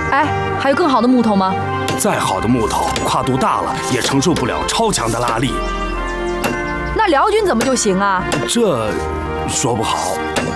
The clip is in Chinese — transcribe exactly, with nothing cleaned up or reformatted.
哎，还有更好的木头吗？ 再好的木头，跨度大了也承受不了超强的拉力。 那辽军怎么就行啊？ 这说不好。